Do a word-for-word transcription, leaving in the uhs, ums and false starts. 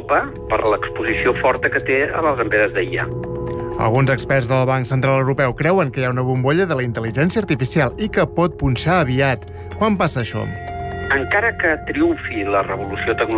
preocupa per l'exposició forta que té a les empreses d'I A. Alguns experts del Banc Central Europeu creuen que hi ha una bombolla de la intel·ligència artificial i que pot punxar aviat. Quan passa això? Encara que triomfi la revolució tecnològica